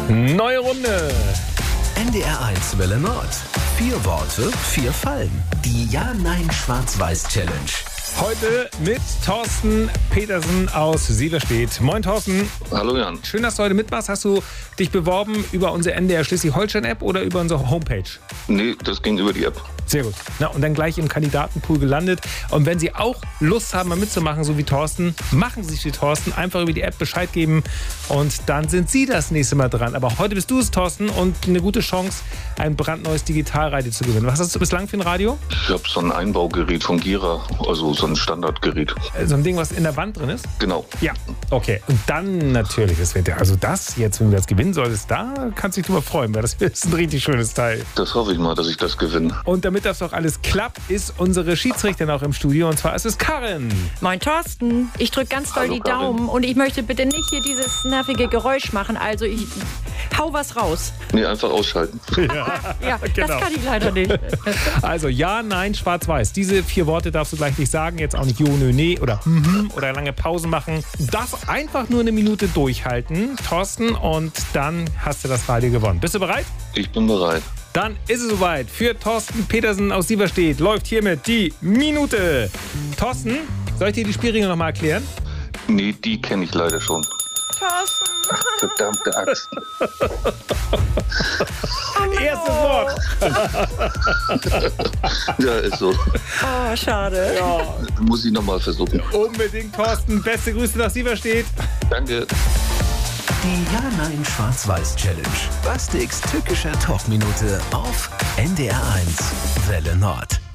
Neue Runde. NDR1 Welle Nord. 4 Worte, 4 Fallen. Die Ja-Nein-Schwarz-Weiß-Challenge. Heute mit Thorsten Petersen aus Sieverstedt. Moin Thorsten. Hallo Jan. Schön, dass du heute mitmachst. Hast du dich beworben über unsere NDR Schleswig-Holstein-App oder über unsere Homepage? Nee, das ging über die App. Sehr gut. Na, und dann gleich im Kandidatenpool gelandet. Und wenn Sie auch Lust haben, mal mitzumachen, so wie Thorsten, machen Sie sich wie Thorsten. Einfach über die App Bescheid geben und dann sind Sie das nächste Mal dran. Aber heute bist du es, Thorsten, und eine gute Chance, ein brandneues Digitalradio zu gewinnen. Was hast du bislang für ein Radio? Ich habe so ein Einbaugerät von Gira, also so ein Standardgerät. So ein Ding, was in der Wand drin ist? Genau. Ja, okay. Und dann natürlich, das wird ja, also das jetzt, wenn du das gewinnen solltest, da kannst du dich drüber freuen, weil das ist ein richtig schönes Teil. Das hoffe ich mal, dass ich das gewinne. Und damit das doch alles klappt, ist unsere Schiedsrichterin auch im Studio. Und zwar ist es Karin. Moin Thorsten, ich drücke ganz doll Hallo, die Karin. Daumen und ich möchte bitte nicht hier dieses nervige Geräusch machen. Also ich hau was raus. Nee, einfach ausschalten. Ja, Genau. das kann ich leider nicht. Also ja, nein, schwarz-weiß. Diese 4 Worte darfst du gleich nicht sagen. Jetzt auch nicht jo, nö, nee oder oder lange Pausen machen. Das einfach nur eine Minute durchhalten, Thorsten, und dann hast du das Radio gewonnen. Bist du bereit? Ich bin bereit. Dann ist es soweit. Für Thorsten Petersen aus Sieverstedt läuft hiermit die Minute. Thorsten, soll ich dir die Spielregeln nochmal erklären? Nee, die kenne ich leider schon. Thorsten. Verdammte Axt. Erstes Wort. Ja, ist so. Oh, schade. Ja, Muss ich nochmal versuchen. unbedingt, Thorsten. Beste Grüße nach Sieverstedt. Danke. Die Ja-Nein-Schwarz-Weiß-Challenge. Bastiks tückischer Talkminute auf NDR1 Welle Nord.